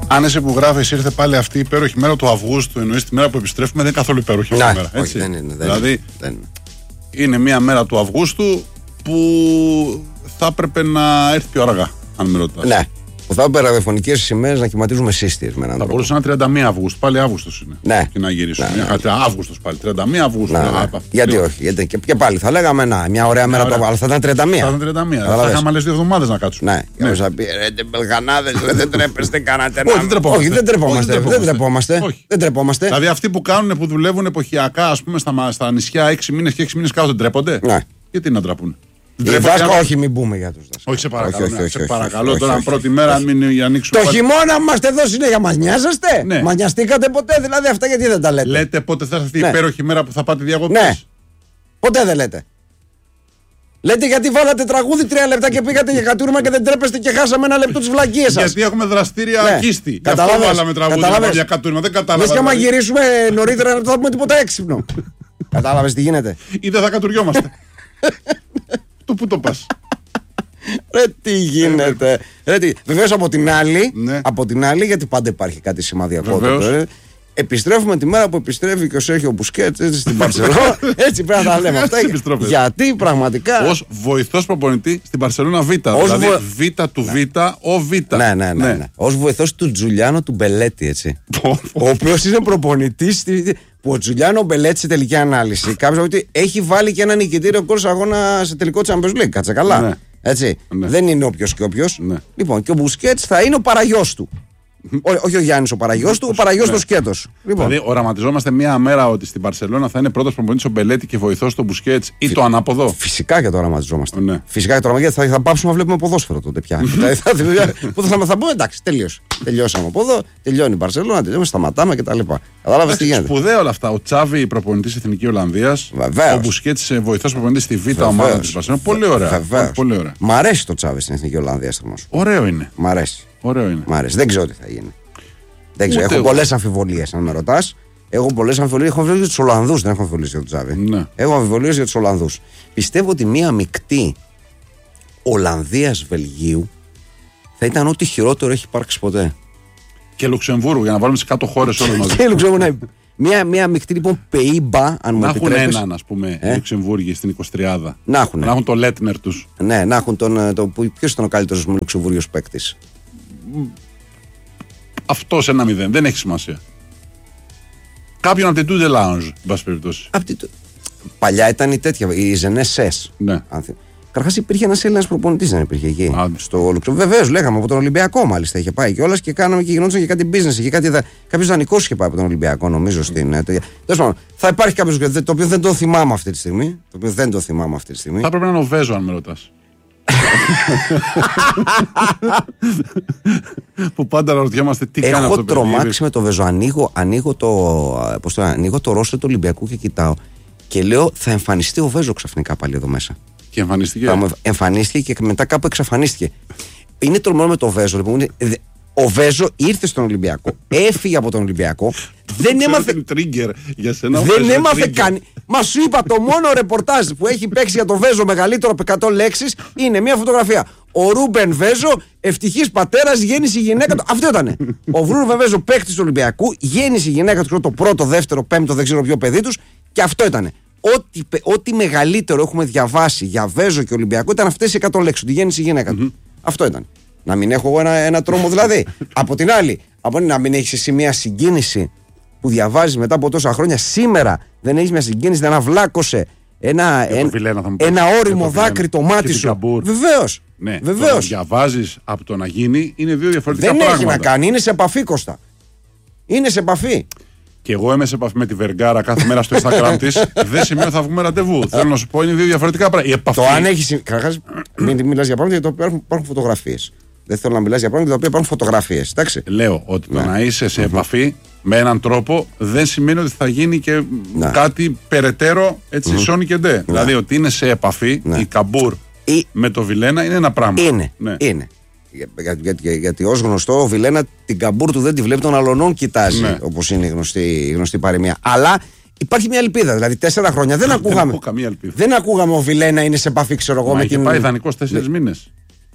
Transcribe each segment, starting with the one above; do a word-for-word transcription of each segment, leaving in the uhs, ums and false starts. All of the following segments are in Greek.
Αν εσύ που γράφεις ήρθε πάλι αυτή η υπέροχη μέρα του Αυγούστου, εννοείς τη μέρα που επιστρέφουμε, δεν είναι καθόλου υπέροχη ναι, μέρα. Έτσι. Όχι, δεν είναι, δεν δηλαδή δεν είναι. Είναι μια μέρα του Αυγούστου που θα έπρεπε να έρθει πιο αργά, αν με ρωτάς. Ναι. Που θα έπρεπε ραδιοφωνικές ημέρες να κυματίζουμε σύστιες με έναν Θα τρόπο. μπορούσε να είναι τριάντα μία Αυγούστου, πάλι Αύγουστος είναι. Ναι. Και να γυρίσουμε. Ναι, ναι. Αύγουστος πάλι, τριάντα μία Αυγούστου. Ναι, ναι. Γιατί όχι, γιατί και, και πάλι θα λέγαμε να, μια ωραία μέρα, ωραία. Το, αλλά θα ήταν τριάντα μία. Θα ήταν τριάντα μία. Θα είχαμε άλλες δύο εβδομάδες να κάτσουμε. Ναι, ναι. Θα πει ρε μπελγανάδες, δεν τρέπεστε, κάνατε ένα. Όχι, δεν τρεπόμαστε. Όχι, δεν τρεπόμαστε. Δεν τρεπόμαστε. Δεν τρεπόμαστε. Δηλαδή αυτοί που κάνουν, που δουλεύουν εποχιακά, ας πούμε, στα, στα νησιά έξι μήνες και έξι μήνες κάτω, δεν τρέπονται. Ναι. Γιατί να τραπούν. Δάσκα, όχι, μην μπούμε για τους δάσκαλους. Όχι, σε παρακαλώ. Όχι, όχι, όχι, σε όχι, παρακαλώ όχι, τώρα, όχι, πρώτη όχι, μέρα, όχι. μην ανοίξουμε. Το πάλι... χειμώνα που είμαστε εδώ συνέχεια, μας νοιάζεστε. Ναι. Μας νοιαστήκατε ποτέ, δηλαδή αυτά γιατί δεν τα λέτε. Λέτε πότε θα έρθει αυτή η ναι. υπέροχη μέρα που θα πάτε διακοπές. Ναι. Ποτέ δεν λέτε. Λέτε γιατί βάλατε τραγούδι τρία λεπτά και πήγατε για κατούρμα και δεν τρέπεστε και χάσαμε ένα λεπτό τις βλακίες σας. Γιατί έχουμε δραστήρια ναι. κίστη. Καταλάβες. Αυτό βάλαμε τραγούδι για κατούρμα. Δεν κατάλαβα. Λες και άμα γυρίσουμε νωρίτερα δεν θα πούμε τίποτα έξυπνο. Κατάλαβες τι γίνεται. Ή δεν θα κατουριόμαστε. Το πού το πας. Ρε τι γίνεται. Ρε, τι... Βεβαίως από την άλλη, ναι. από την άλλη, γιατί πάντα υπάρχει κάτι σημαδιακό τότε. Επιστρέφουμε τη μέρα που επιστρέφει και ο Σέρχιο Μπουσκέτς έτσι στην Μπαρσελόνα. Έτσι πρέπει να τα λέμε αυτά. Γιατί πραγματικά. Ως βοηθός προπονητή στην Μπαρσελόνα Β. Δηλαδή βο... Β του ναι. Β, ο Β. Ναι, ναι, ναι. ναι. Ως βοηθός του Τζουλιάνο του Μπελέτη, έτσι. Ο οποίος είναι προπονητής. Που ο Τζουλιάνο Μπελέτη σε τελική ανάλυση. Κάποιος ότι έχει βάλει και ένα νικητήριο γκολ σε αγώνα σε τελικό Champions League. Κάτσε καλά. Ναι. Έτσι. Ναι. Δεν είναι όποιος και όποιος. Ναι. Λοιπόν, και ο Μπουσκέτς θα είναι ο παραγιός του. Ό, όχι ο Γιάννης ο παραγιός του, ο παραγιός του σκέτος. Λοιπόν. Δηλαδή, οραματιζόμαστε μία μέρα ότι στην Μπαρσελόνα θα είναι πρώτος προπονητής ο Μπελέτη και βοηθός του Μπουσκέτς ή Φυ... το ανάποδο. Φυσικά και το οραματιζόμαστε. Ναι. Φυσικά και το οραματιζόμαστε. Θα, θα πάψουμε να βλέπουμε ποδόσφαιρο τότε πια. Που θα, θα πούμε εντάξει, τελείωσε. Τελειώσαμε από εδώ, τελειώνει η Μπαρσελόνα, τελειώνουμε, σταματάμε κτλ. Κατάλαβες τι γίνεται. Σπουδαία όλα αυτά. Ο Τσάβη προπονητής Εθνική Ολλανδίας. Ο Μπουσκέτς βοηθός προπονητής στη Β' ομάδα της Μπαρσελόνα. Πολύ ωραία. Μ' αρέσει το Τσάβη στην Εθνική Ολλανδία. Ωραίο είναι. Μ' αρέσει. Ωραίο είναι. Δεν ξέρω τι θα γίνει. Δεν ξέρω. Έχω πολλές αμφιβολίες, αν με ρωτάς. Έχω πολλές αμφιβολίες. Έχω αμφιβολίες για τους Ολλανδούς, δεν έχω αμφιβολίες για τον Τσάβη. Ναι. Έχω αμφιβολίες για τους Ολλανδούς. Πιστεύω ότι μία μεικτή Ολλανδίας-Βελγίου θα ήταν ό,τι χειρότερο έχει υπάρξει ποτέ. Και Λουξεμβούργο, για να βάλουμε στις κάτω χώρες όλες μαζί. Και Λουξεμβούργο, ναι. Μία, μία μεικτή λοιπόν Πεϊμπά, αν μου επιτρέπεις. Να έχουν έναν, ας πούμε, ε? Λουξεμβούργοι στην εικοσιτριάδα. Να έχουν. Να έχουν το Λέτνερ τους. Ναι, να έχουν τον. Το, ποιος ήταν ο καλύτερος μου Λουξεμβούργιος παίκτης. Αυτό σε ένα μηδέν, δεν έχει σημασία. Κάποιον από την Τούντε Lounge, εν πάση περιπτώσει. Παλιά ήταν η τέτοια, η Ζενέσες. Ναι. Καταρχάς υπήρχε ένας Έλληνας προπονητής, δεν υπήρχε εκεί. Α, στο Λουξεμβούργο. Βεβαίως, λέγαμε από τον Ολυμπιακό μάλιστα είχε πάει κιόλας και κάναμε και γινόταν και κάτι business. Είχε κάτι, κάποιος δανεικός είχε πάει από τον Ολυμπιακό, νομίζω. Στην, ε, τέλος πάντων, θα υπάρχει κάποιος το οποίο δεν το θυμάμαι αυτή τη στιγμή. Το οποίο δεν το θυμάμαι αυτή τη στιγμή. Θα πρέπει να είναι ο Βέζο, αν με ρωτάς. Που πάντα ρωτιόμαστε τι κάνει αυτό. Έχω τρομάξει με το Βέζο. Ανοίγω, ανοίγω το, πώς το, ανοίγω το ρόστερ του Ολυμπιακού και κοιτάω. Και λέω θα εμφανιστεί ο Βέζο ξαφνικά πάλι εδώ μέσα. Και εμφανίστηκε. Εμφανίστηκε και μετά κάπου εξαφανίστηκε. Είναι τρομερό με το Βέζο. Λοιπόν, ο Βέζο ήρθε στον Ολυμπιακό, έφυγε από τον Ολυμπιακό. Δεν έμαθε. Για σένα, δεν έμαθε καν. Μα σου είπα το μόνο ρεπορτάζ που έχει παίξει για το Βέζο μεγαλύτερο από εκατό λέξεις είναι μια φωτογραφία. Ο Ρούμπεν Βέζο, ευτυχής πατέρας, γέννησε η γυναίκα του. Αυτό ήτανε. Ο Ρούμπεν Βέζο, παίκτης του Ολυμπιακού, γέννησε η γυναίκα του το πρώτο, δεύτερο, πέμπτο, δεν ξέρω ποιο παιδί τους και αυτό ήτανε. Ό,τι, ό,τι μεγαλύτερο έχουμε διαβάσει για Βέζο και Ολυμπιακό ήταν αυτές οι εκατό λέξεις. Ότι γέννησε η γυναίκα του. Mm-hmm. Αυτό ήταν. Να μην έχω εγώ ένα, ένα τρόμο δηλαδή. Από την άλλη, από να μην έχεις εσύ μια συγκίνηση που διαβάζεις μετά από τόσα χρόνια. Σήμερα δεν έχεις μια συγκίνηση, δεν αυλάκωσε ένα, εν, ένα όριμο δάκρυ το μάτι σου. Βεβαίως. Ναι, βεβαίως. Το διαβάζεις από το να γίνει είναι δύο διαφορετικά δεν πράγματα. Δεν έχει να κάνει, είναι σε επαφή, Κώστα. Είναι σε επαφή. Και εγώ είμαι σε επαφή με τη Βεργάρα κάθε μέρα στο Instagram της. Δεν σημαίνει ότι θα βγούμε ραντεβού. Θέλω να σου πω, είναι δύο διαφορετικά πράγματα. Το αν έχει. Καταρχάς, μην μιλάς για πράγματα για τα οποία υπάρχουν, υπάρχουν φωτογραφίες. Δεν θέλω να μιλάς για πράγματα για τα οποία υπάρχουν φωτογραφίες. Εντάξει. Λέω ότι το ναι. να είσαι σε επαφή με έναν τρόπο δεν σημαίνει ότι θα γίνει και ναι. κάτι περαιτέρω έτσι mm-hmm. σώνει και ντε. Ναι. Δηλαδή ότι είναι σε επαφή ναι. η Καμπούρ η... με το Βιλένα είναι ένα πράγμα. Είναι. Ναι. είναι. Για, για, για, για, γιατί ως γνωστό ο Βιλένα την Καμπούρ του δεν τη βλέπει, των αλωνών κοιτάζει, ναι. όπως είναι η γνωστή, η γνωστή παροιμία. Αλλά υπάρχει μια ελπίδα. Δηλαδή τέσσερα χρόνια δεν, δεν ακούγαμε. Δεν ακούγαμε ο Βιλένα είναι σε επαφή, ξέρω εγώ. Μα με είχε την. Πάει ιδανικός τέσσερις μήνες.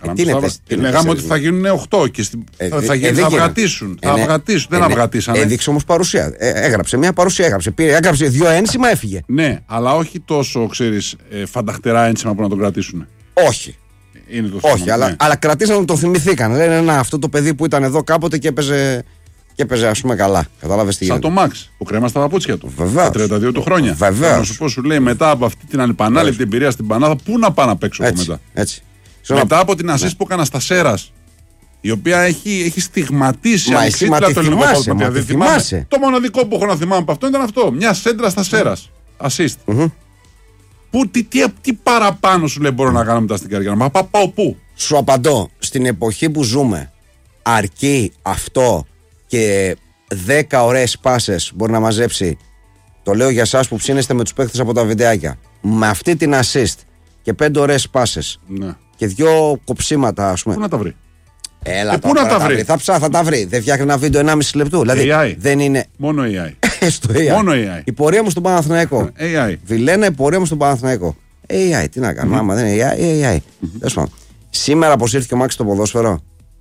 Λέγαμε ότι θα γίνουν οκτώ και στην... ε, θα, ε, θα αυγατήσουν. Ε, θα ναι. αυγατήσουν. Ε, δεν ναι. αυγατήσανε. Έδειξε όμως παρουσία. Ε, έγραψε μια παρουσία. Έγραψε, πήρε, έγραψε δύο ένσημα, έφυγε. Ναι, αλλά όχι τόσο, ξέρεις, ε, φανταχτερά ένσημα που να τον κρατήσουν. Όχι. Είναι το θέμα, όχι, ναι. αλλά, αλλά κρατήσαν να τον θυμηθήκαν. Λένε να, αυτό το παιδί που ήταν εδώ κάποτε και έπαιζε. Και έπαιζε, ας πούμε, καλά. Κατάλαβες τι γίνεται. Σαν το Μαξ που κρέμα στα παπούτσια του. Βεβαίως. Τα τριάντα δύο του χρόνια. Βεβαίως. Να σου πω, σου λέει μετά από αυτή την ανεπανάληπτη εμπειρία στην Πανάδα, πού να πάω να παίξω έτσι, μετά. Έτσι. Μετά από την ασίστ ναι. που έκανα στα Σέρας, η οποία έχει, έχει στιγματίσει ανεξίτηλα το ελληνικό ποδόσφαιρο. Το μοναδικό που έχω να θυμάμαι από αυτό ήταν αυτό. Μια σέντρα στα Σέρας. Ασίστ. Πού, τι, τι, τι παραπάνω σου λέει μπορώ να κάνω μετά στην καριέρα μου. Πάω, πάω πού. Σου απαντώ. Στην εποχή που ζούμε, αρκεί αυτό και δέκα ωραίες πάσες μπορεί να μαζέψει. Το λέω για εσάς που ψήνεστε με τους παίκτες από τα βιντεάκια. Με αυτή την assist και πέντε ωραίες πάσες ναι. και δυο κοψίματα, ας πούμε. Πού να τα βρει. Έλα, πού να τα βρει. βρει. Θα ψά, θα τα βρει. Δεν φτιάχνει ένα βίντεο ενάμιση λεπτού. Δηλαδή έι άι. Δεν είναι. Μόνο έι άι. Στο έι άι. Μόνο έι άι. Η πορεία μου στον Παναθηναϊκό. έι άι. Βιλένα, η πορεία μου στον Παναθηναϊκό. έι άι, τι να κάνουμε. Mm-hmm. Άμα δεν είναι έι άι, έι άι. Mm-hmm. Σήμερα αποσύρθηκε ο Μάξ στο ποδόσφαιρο.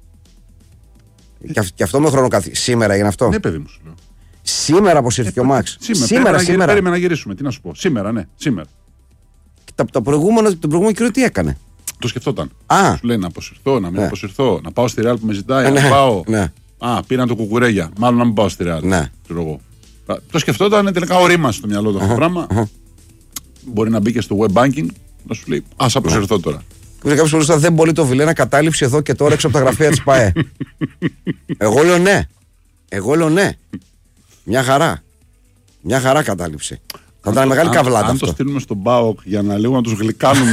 Και, και αυτό με χρονοκαθή. Σήμερα έγινε αυτό. Ναι, παιδί μου, σου λέω. Σήμερα αποσύρθηκε ο Μάξ. Σήμερα, σήμερα. σήμερα. Περίμενα να γυρίσουμε. Τι να σου πω. Σήμερα, ναι. Σήμερα. Το, το προηγούμενο, τον προηγούμενο κύριο τι έκανε. Το σκεφτόταν. Α. Σου λέει να αποσυρθώ, να μην ναι. αποσυρθώ, να πάω στη Ρεάλ που με ζητάει, ναι. να πάω. Ναι. Α, πήραν το κουκουρέγια. Μάλλον να μην πάω στη Ρεάλ. Ναι. Το σκεφτόταν, τελικά ορίμασε στο μυαλό του αυτό το πράγμα. Uh-huh. Μπορεί να μπει και στο web banking, να σου λέει α αποσυρθώ uh-huh. τώρα. Κάποιο πολλοί δεν μπορεί το Βιλένα κατάληψη εδώ και τώρα έξω από τα γραφεία τη ΠΑΕ. Εγώ λέω ναι. Εγώ λέω ναι. Μια χαρά. Μια χαρά κατάληψη. Θα ήταν μεγάλη καβλάτα. Αν αυτό. το στείλουμε στον ΠΑΟΚ για να λίγο να του γλυκάνουμε.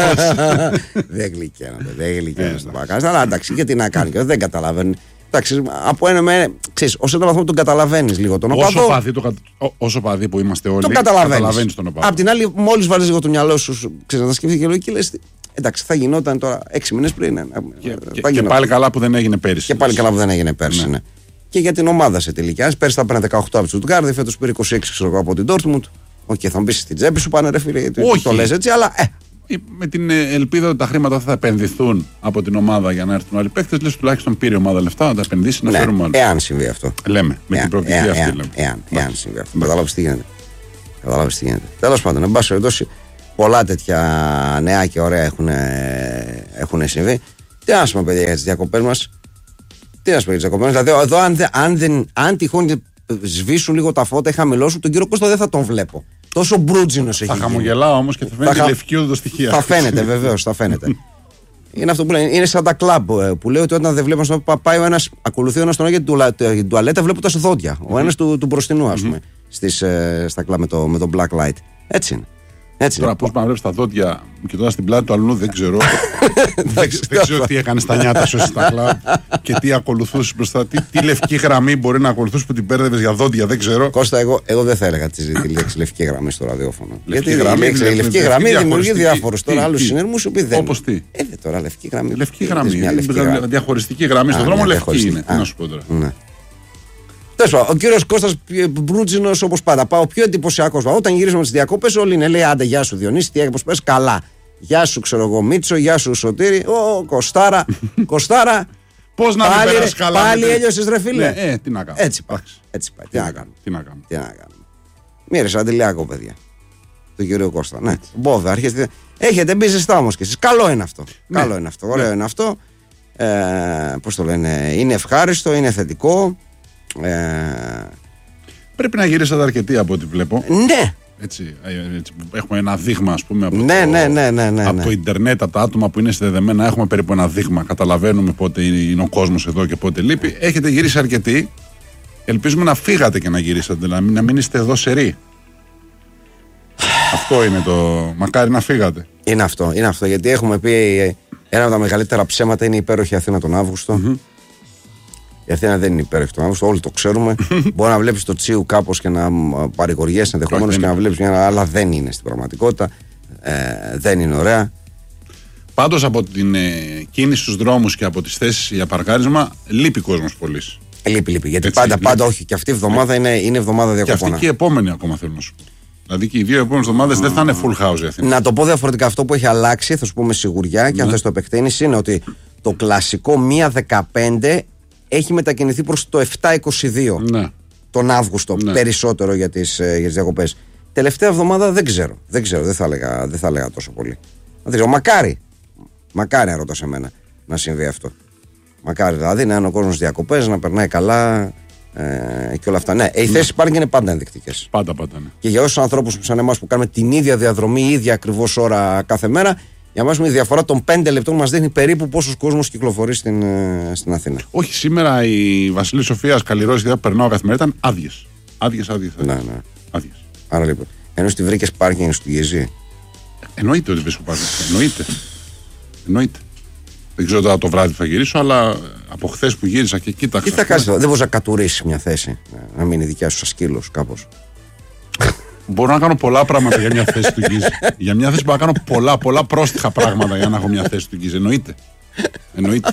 Δεν γλυκαίνονται. Δεν γλυκαίνονται στον ΠΑΟΚ. Αλλά εντάξει, γιατί να κάνει. Δεν καταλαβαίνει. Εντάξει, από ένα με. Ξέρεις, όσο ένα βαθμό τον καταλαβαίνει λίγο τον οπαδό. Όσο παδί, το, όσο παδί που είμαστε όλοι. Τον καταλαβαίνει τον οπαδό. Απ' την άλλη, μόλις βάλει λίγο το μυαλό σου, ξέρεις, να τα σκεφτεί και λογική, λες, εντάξει, θα γινόταν τώρα έξι μήνες πριν. Ναι, και, και, και πάλι καλά που δεν έγινε πέρυσι. Και πάλι καλά που δεν έγινε πέρυσι, ναι. ναι. Και για την ομάδα σε τελικά. Πέρυσι θα πήρε δεκαοκτώ από τη Στουτγκάρδη, φέτος πήρε είκοσι έξι ξέρω, από την Ντόρτμουντ. Οκ, okay, θα μπει στην τσέπη σου, πάνε ρε φίλε. Το λες έτσι, αλλά. Ε. Με την ελπίδα ότι τα χρήματα θα επενδυθούν από την ομάδα για να έρθουν άλλοι παίκτες, λες τουλάχιστον πήρε η ομάδα λεφτά να τα επενδύσει, να ναι, φέρουμε άλλους. Εάν συμβεί αυτό. Λέμε, με εάν, την προοπτική εάν, αυτή. Εάν, λέμε. εάν, εάν συμβεί αυτό. Καταλάβεις τι γίνεται. Καταλάβεις τι γίνεται. Τέλος πάντων, εν πάση περιπτώσει, πολλά τέτοια νέα και ωραία έχουν συμβεί. Τι να πούμε, παιδιά, για τις διακοπές μας. Τι να πούμε για τις διακοπές μας. Δηλαδή, εδώ, αν, αν, αν, αν τυχόν σβήσουν λίγο τα φώτα ή χαμηλώσουν, τον κύριο Κώστα δεν θα τον βλέπω. Τόσο μπρούτζινος έχει. Θα χαμογελάω όμως και θα φαίνεται θα... λευκή οδοστοιχεία. Θα φαίνεται, βεβαίως, θα φαίνεται. Είναι αυτό που λένε. Είναι σαν τα κλαμπ που λέει ότι όταν δεν βλέπω να πάει ο ένας, ακολουθεί ο ένας τον άλλο για την τουαλέτα, βλέπω τα δόντια. Mm-hmm. Ο ένας του, του μπροστινού, ας πούμε, mm-hmm. στις, ε, στα κλαμπ με το, με το black light. Έτσι είναι. Έτσι τώρα πώς να βλέπεις τα δόντια και τώρα στην πλάτη του αλλού δεν ξέρω. δεν, δεν ξέρω τι έκανε στα νιάτα σου στα κλαμπ και τι ακολουθούσε μπροστά. Τι, τι λευκή γραμμή μπορεί να ακολουθούσε που την πέρδευες για δόντια, δεν ξέρω. Κώστα, εγώ, εγώ δεν θα έλεγα τη, τη λέξη λευκή γραμμή στο ραδιόφωνο. Λευκή γιατί γραμμή, η λέξη λευκή γραμμή δημιουργεί διάφορου τώρα άλλου συνερμού που δεν. Όπως τι. Ε, τώρα λευκή γραμμή. Λευκή γραμμή. Διαχωριστική γραμμή στον δρόμο λευκή είναι. Τι να σου πω τώρα. Ο κύριος Κώστας Μπρούτζινος, όπως πάντα, πάω πιο εντυπωσιακός. Όταν γυρίζουμε τις διακοπές, όλοι είναι λέει: άντε, γεια σου Διονύση, τι έγινε, πες, καλά. Γεια σου, ξέρω εγώ, Μίτσο, γεια σου, Σωτήρη. Ω, Κωστάρα, Κωστάρα. Πώς να μην περάσει καλά. Πάλι έλειωσες, ρε φίλε. Ναι, ε, τι να κάνω. Έτσι πάει. Έτσι πάει. Τι να κάνουμε. Τι να κάνουμε. Τι να κάνουμε. Μοίρεσα αντιλιακό, παιδιά. Του κύριο Κώστα. Ναι, μπόδα, αρχίστε. Έχετε μπει ζεστά όμως κι εσείς. Καλό είναι αυτό. Ναι. Καλό είναι αυτό. Ωραίο ναι. είναι αυτό. Ε, πώς το λένε, είναι ευχάριστο, είναι θετικό. Ε... Πρέπει να γυρίσατε αρκετοί από ό,τι βλέπω. Ναι. Έτσι, έτσι, έχουμε ένα δείγμα, ας πούμε, από, ναι, το, ναι, ναι, ναι, ναι, από ναι. το ίντερνετ, από τα άτομα που είναι συνδεδεμένα. Έχουμε περίπου ένα δείγμα. Καταλαβαίνουμε πότε είναι ο κόσμος εδώ και πότε λείπει. Έχετε γυρίσει αρκετοί. Ελπίζουμε να φύγατε και να γυρίσατε, να μην, να μην είστε εδώ σερί. Αυτό είναι το. Μακάρι να φύγατε. Είναι αυτό, είναι αυτό. Γιατί έχουμε πει ένα από τα μεγαλύτερα ψέματα είναι η υπέροχη Αθήνα τον Αύγουστο. Mm-hmm. Η Αθήνα δεν είναι υπέροχη τον Αύγουστο, όλοι το ξέρουμε. Μπορεί να βλέπεις το Τσίου κάπως και να παρηγοριέσαι ενδεχομένως και να βλέπεις μια, αλλά δεν είναι στην πραγματικότητα. Ε, δεν είναι ωραία. Πάντως από την ε, κίνηση στους δρόμους και από τις θέσεις για παρκάρισμα λείπει κόσμος πολύ. Λείπει, λείπει. Γιατί έτσι, πάντα, λείπει. πάντα όχι. Και αυτή η εβδομάδα είναι, είναι εβδομάδα διακοπών. Και αυτή και η επόμενη ακόμα θέλω να σου πω. Δηλαδή και οι δύο επόμενες εβδομάδες mm. δεν θα είναι full house η Αθήνα. Να το πω διαφορετικά, αυτό που έχει αλλάξει, θα σου πω με σιγουριά και mm. αν θες το επεκτείνεις, είναι ότι το κλασικό μία δεκαπέντε έχει μετακινηθεί προς το επτά είκοσι δύο ναι. τον Αύγουστο, ναι. περισσότερο για τις, για τις διακοπές. Τελευταία εβδομάδα δεν ξέρω, δεν ξέρω, δεν θα έλεγα, δεν θα έλεγα τόσο πολύ. Δεν ξέρω, μακάρι, μακάρι να ρωτάς εμένα να συμβεί αυτό. Μακάρι δηλαδή να είναι ο κόσμος διακοπές, να περνάει καλά ε, και όλα αυτά. Ναι, οι θέσεις πάρκινγκ είναι πάντα ενδεικτικές. Πάντα, πάντα. Ναι. Και για όσους ανθρώπους σαν εμάς που κάνουμε την ίδια διαδρομή, η ίδια ακριβώς ώρα κάθε μέρα, για μας η διαφορά των πέντε λεπτών μας δείχνει περίπου πόσος κόσμος κυκλοφορεί στην, στην Αθήνα. Όχι, σήμερα η Βασιλής Σοφίας Καλλιρόης, που περνάω καθημερινά, ήταν άδειες. Άδειες, άδειες. Ναι, ναι. Άδειες. Άρα λοιπόν, ενώ στη βρήκες πάρκινγκ στο Γεζί. Εννοείται ότι βρίσκω πάρκινγκ. Εννοείται. Εννοείται. Δεν ξέρω τώρα το βράδυ που θα γυρίσω, αλλά από χθες που γύρισα και κοίταξα. Τι θα κάνεις εδώ, δεν μπορείς να κατουρίσεις μια θέση, να μείνει δικιά σου σαν σκύλος κάπως. Μπορώ να κάνω πολλά πράγματα για μια θέση του Γκίζη. Για μια θέση μπορώ να κάνω πολλά, πολλά πρόστιχα πράγματα για να έχω μια θέση του Γκίζη. Εννοείται. Εννοείται.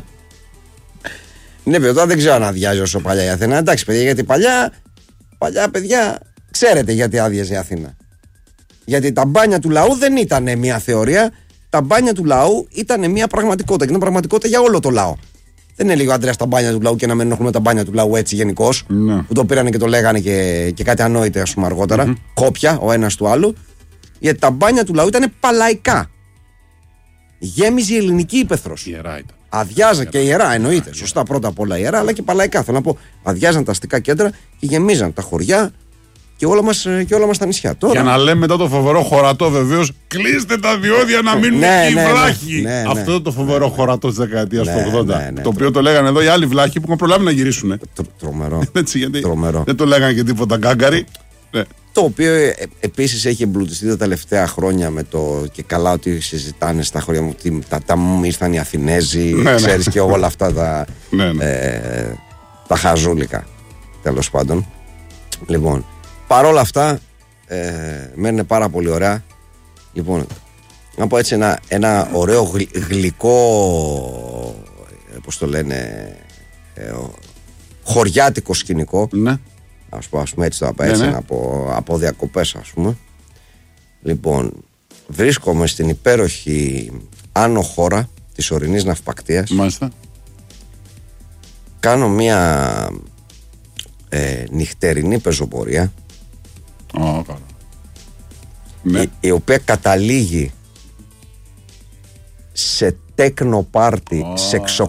Ναι, παιδιά, τώρα δεν ξέρω αν αδειάζει όσο παλιά η Αθήνα. Εντάξει, παιδιά, γιατί παλιά, παλιά παιδιά, ξέρετε γιατί άδειαζε η Αθήνα. Γιατί τα μπάνια του λαού δεν ήταν μια θεωρία. Τα μπάνια του λαού ήταν μια πραγματικότητα. Και ήταν πραγματικότητα για όλο το λαό. Δεν είναι λίγο Αντρέα τα μπάνια του λαού και να μην ενοχλούμε τα μπάνια του λαού έτσι γενικώς. Ναι. Που το πήραν και το λέγανε και, και κάτι ανόητε, ας πούμε, αργότερα. Mm-hmm. Κόπια ο ένας του άλλου. Γιατί τα μπάνια του λαού ήταν παλαϊκά. Γέμιζε η ελληνική ύπαιθρος. Ιερά ήταν. Αδειάζαν και ιερά, εννοείται. Ιερά. Σωστά, πρώτα απ' όλα ιερά, αλλά και παλαϊκά. Θέλω να πω, αδειάζαν τα αστικά κέντρα και γεμίζαν τα χωριά και όλα μας, και όλα μας τα νησιά. Τώρα... Για να λέμε μετά το φοβερό χωρατό, βεβαίως, κλείστε τα διόδια να μείνουν ναι, οι ναι, βλάχοι. Ναι, ναι, Αυτό ναι, το φοβερό ναι, χωρατό της δεκαετίας ναι, του ογδόντα. ναι, ναι, το οποίο τρο... το λέγανε εδώ οι άλλοι βλάχοι που είχαν προλάβει να γυρίσουν. Τρο, τρομερό. Έτσι, γιατί τρομερό. Δεν το λέγανε και τίποτα γκάγκαροι. Ναι. Το οποίο ε, επίσης έχει εμπλουτιστεί τα τελευταία χρόνια με το και καλά ότι συζητάνε στα χωριά μου ότι τα, τα μου ήρθαν οι Αθηνέζοι, ναι, ξέρεις ναι. και όλα αυτά τα, ναι, ναι. Ε, τα χαζούλικα, τέλος πάντων. Λοιπόν, παρόλα αυτά ε, μένουν πάρα πολύ ωραία. Λοιπόν, να πω έτσι ένα, ένα ωραίο γλυ, γλυκό, πώς το λένε, ε, χωριάτικο σκηνικό. Ναι. Ας πούμε, ας πούμε έτσι το απ' έτσι, ναι, ναι. Από, από διακοπές, ας πούμε. Λοιπόν, βρίσκομαι στην υπέροχη άνω χώρα της ορεινής ναυπακτείας. Μάλιστα. Κάνω μια ε, νυχτερινή πεζοπορία. Oh, καλά. Ναι. η, η οποία καταλήγει σε τέκνο πάρτι, oh. σε